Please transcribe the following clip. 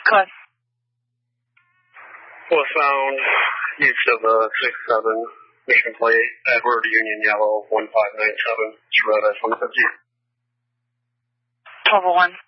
Go ahead. Was found east of 6-7 Mission Plate, Edward Union Yellow 1597. It's red S-150. 1201.